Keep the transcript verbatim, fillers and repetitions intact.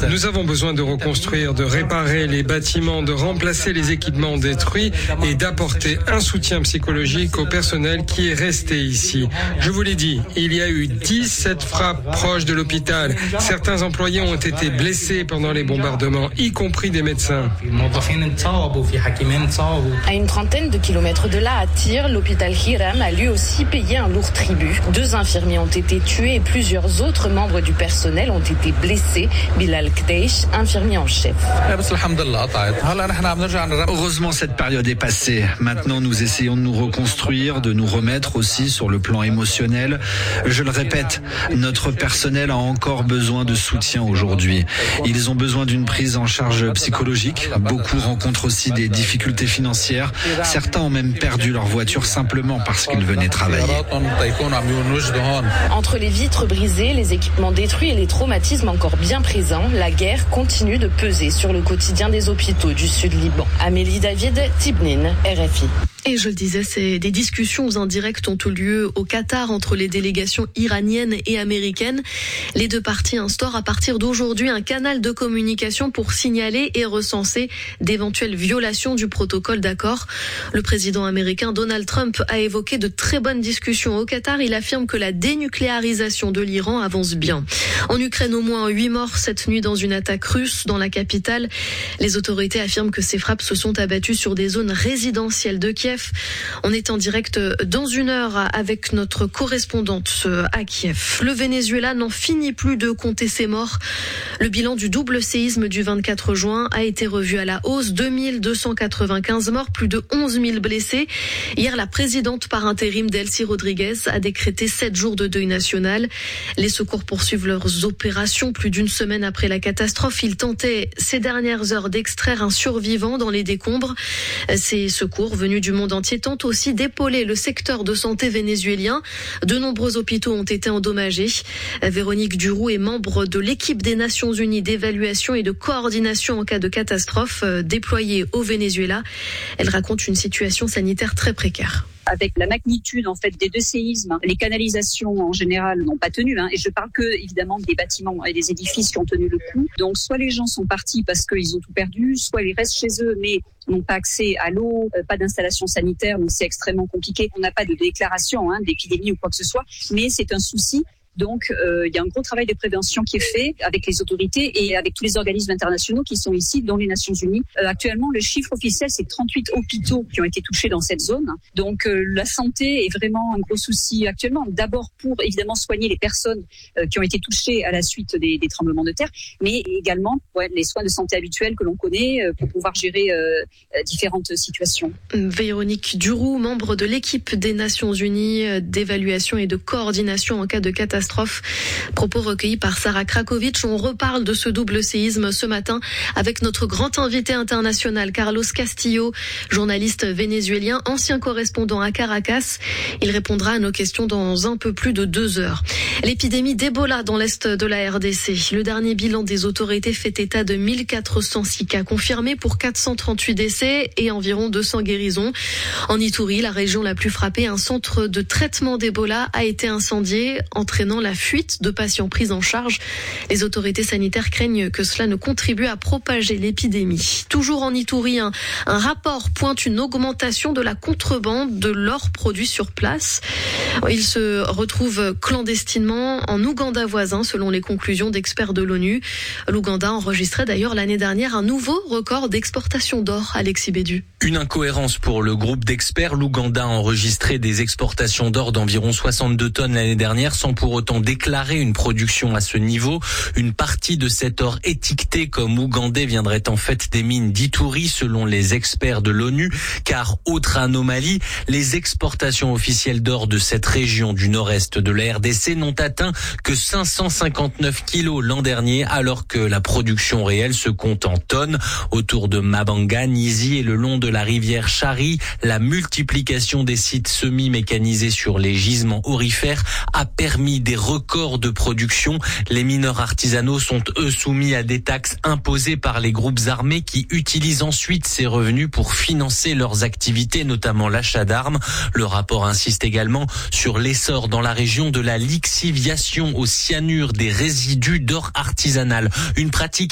Nous avons besoin de reconstruire, de réparer les bâtiments, de remplacer les équipements détruits et d'apporter un soutien psychologique au personnel qui est resté ici. Je vous l'ai dit, il y a eu dix-sept frappes proches de l'hôpital. Certains employés ont été blessés pendant les bombardements, y compris des médecins. À une trentaine de kilomètres de là, à Tyr, l'hôpital Hiram a lui aussi payé un lourd tribut. Deux infirmiers ont été tués et plusieurs autres membres du personnel ont été blessés. Bilal Kdeish, infirmier en chef. Heureusement, cette période est passée. Maintenant, nous essayons de nous reconstruire, de nous remettre aussi sur le plan émotionnel. Je le répète, notre personnel a encore besoin de soutien aujourd'hui. Ils ont besoin d'une prise en charge psychologique. Beaucoup rencontrent aussi des difficultés financières. Certains ont même perdu leur voiture simplement parce qu'ils venaient travailler. Entre les vitres brisées, les équipements détruits et les traumatismes encore bien présents, la guerre continue de peser sur le quotidien des hôpitaux du Sud Liban. Amélie David, Tibnin, R F I. Et je le disais, c'est des discussions indirectes ont eu lieu au Qatar entre les délégations iraniennes et américaines. Les deux parties instaurent à partir d'aujourd'hui un canal de communication pour signaler et recenser d'éventuelles violations du protocole d'accord. Le président américain Donald Trump a évoqué de très bonnes discussions au Qatar. Il affirme que la dénucléarisation de l'Iran avance bien. En Ukraine, au moins huit morts cette nuit dans une attaque russe dans la capitale. Les autorités affirment que ces frappes se sont abattues sur des zones résidentielles de Kiev. On est en direct dans une heure avec notre correspondante à Kiev. Le Venezuela n'en finit plus de compter ses morts. Le bilan du double séisme du vingt-quatre juin a été revu à la hausse. deux mille deux cent quatre-vingt-quinze morts, plus de onze mille blessés. Hier, la présidente par intérim Delcy Rodriguez a décrété sept jours de deuil national. Les secours poursuivent leurs opérations plus d'une semaine après la catastrophe. Ils tentaient ces dernières heures d'extraire un survivant dans les décombres. Ces secours venus du monde entier tentent aussi d'épauler le secteur de santé vénézuélien. De nombreux hôpitaux ont été endommagés. Véronique Duroux est membre de l'équipe des Nations Unies d'évaluation et de coordination en cas de catastrophe déployée au Venezuela. Elle raconte une situation sanitaire très précaire. Avec la magnitude en fait des deux séismes, les canalisations en général n'ont pas tenu. Hein, et je parle que évidemment des bâtiments et des édifices qui ont tenu le coup. Donc soit les gens sont partis parce qu'ils ont tout perdu, soit ils restent chez eux mais n'ont pas accès à l'eau, euh, pas d'installation sanitaire, donc c'est extrêmement compliqué. On n'a pas de déclaration hein, d'épidémie ou quoi que ce soit, mais c'est un souci. Donc, euh, il y a un gros travail de prévention qui est fait avec les autorités et avec tous les organismes internationaux qui sont ici, dont les Nations Unies. Euh, actuellement, le chiffre officiel, c'est trente-huit hôpitaux qui ont été touchés dans cette zone. Donc, euh, la santé est vraiment un gros souci actuellement. D'abord pour, évidemment, soigner les personnes euh, qui ont été touchées à la suite des, des tremblements de terre, mais également ouais, les soins de santé habituels que l'on connaît euh, pour pouvoir gérer euh, différentes situations. Véronique Duroux, membre de l'équipe des Nations Unies d'évaluation et de coordination en cas de catastrophe. Propos recueillis par Sarah Krakovic. On reparle de ce double séisme ce matin avec notre grand invité international, Carlos Castillo, journaliste vénézuélien, ancien correspondant à Caracas. Il répondra à nos questions dans un peu plus de deux heures. L'épidémie d'Ebola dans l'est de la R D C. Le dernier bilan des autorités fait état de mille quatre cent six cas confirmés pour quatre cent trente-huit décès et environ deux cents guérisons. En Ituri, la région la plus frappée, un centre de traitement d'Ebola a été incendié, entraînant la fuite de patients pris en charge. Les autorités sanitaires craignent que cela ne contribue à propager l'épidémie. Toujours en Ituri, un, un rapport pointe une augmentation de la contrebande de l'or produit sur place. Il se retrouve clandestinement en Ouganda voisin, selon les conclusions d'experts de l'ONU. L'Ouganda enregistrait d'ailleurs l'année dernière un nouveau record d'exportation d'or. Alexis Bédu. Une incohérence pour le groupe d'experts. L'Ouganda a enregistré des exportations d'or d'environ soixante-deux tonnes l'année dernière, sans pour autant déclarer une production à ce niveau. Une partie de cet or étiqueté comme ougandais viendrait en fait des mines d'Ituri, selon les experts de l'ONU. Car, autre anomalie, les exportations officielles d'or de cette région du nord-est de la R D C n'ont atteint que cinq cent cinquante-neuf kilos l'an dernier, alors que la production réelle se compte en tonnes. Autour de Mabanga, Nizi et le long de la rivière Chari, la multiplication des sites semi-mécanisés sur les gisements aurifères a permis des records de production. Les mineurs artisanaux sont eux soumis à des taxes imposées par les groupes armés qui utilisent ensuite ces revenus pour financer leurs activités, notamment l'achat d'armes. Le rapport insiste également sur l'essor dans la région de la lixiviation au cyanure des résidus d'or artisanal, une pratique